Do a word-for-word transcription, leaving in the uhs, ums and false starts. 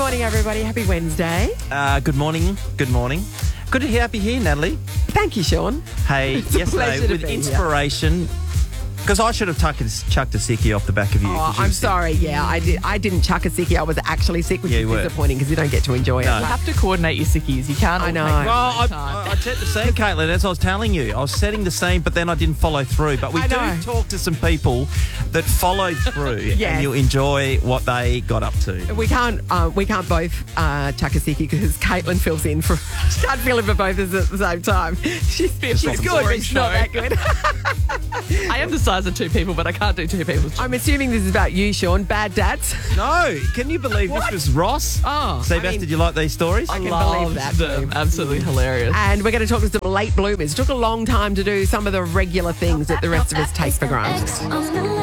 morning, everybody. Happy Wednesday. Uh, good morning. Good morning. Good to hear, happy here, Natalie. Thank you, Sean. Hey, It's a pleasure yesterday to with be here. inspiration, because I should have tucked a, chucked a sickie off the back of you. Oh, 'cause you I'm were sick. sorry. Yeah, I did. I didn't chuck a sickie. I was actually sick, which Yeah, is you were. disappointing because you don't get to enjoy No. it. You have to coordinate your sickies. You can't. I all know. take it at Well, the I, same time. I, I set the scene, Caitlin, as I was telling you. I was setting the scene, but then I didn't follow through. But we I do know. talk to some people that followed through, Yes. and you'll enjoy what they got up to. We can't. Uh, we can't both uh, chuck a sickie because Caitlin fills in for. She can't fill in for both of us at the same time. She's, she's fucking good, but boring she's not show. that good. I am the size of two people, but I can't do two people. I'm assuming this is about you, Sean. Bad dads. No, can you believe What? this was Ross? Oh, Seabass, I mean- did you like these stories? I can Loved believe that. them. Absolutely hilarious. And we're going to talk to some late bloomers. It took a long time to do some of the regular things that the rest of us take for granted.